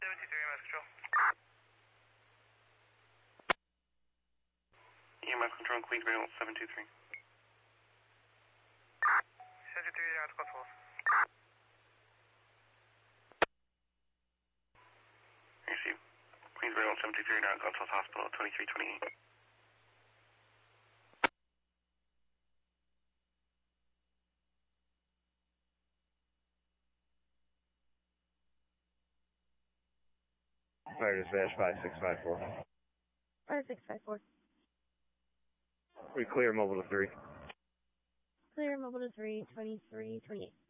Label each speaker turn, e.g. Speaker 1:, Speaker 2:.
Speaker 1: 73 EMS control.
Speaker 2: EMS control, Queensboro 723.
Speaker 1: 73 down to Cotswolds.
Speaker 2: Receive. Queensboro 723 down Cotswolds Hospital 2328.
Speaker 3: Fire dispatch 5654.
Speaker 4: 5654.
Speaker 3: We clear mobile to 3.
Speaker 4: Clear mobile to 3, 23, 28.